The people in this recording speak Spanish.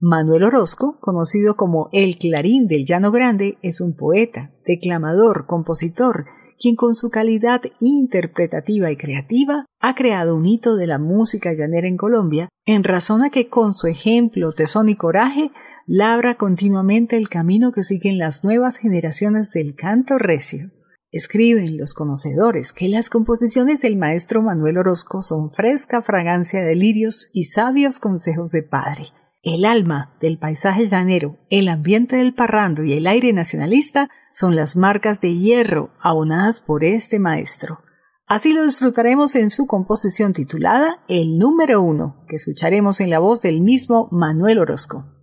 Manuel Orozco, conocido como el Clarín del Llano Grande, es un poeta, declamador, compositor, quien con su calidad interpretativa y creativa ha creado un hito de la música llanera en Colombia, en razón a que con su ejemplo, tesón y coraje, labra continuamente el camino que siguen las nuevas generaciones del canto recio. Escriben los conocedores que las composiciones del maestro Manuel Orozco son fresca fragancia de lirios y sabios consejos de padre. El alma del paisaje llanero, el ambiente del parrando y el aire nacionalista son las marcas de hierro aunadas por este maestro. Así lo disfrutaremos en su composición titulada El número 1, que escucharemos en la voz del mismo Manuel Orozco.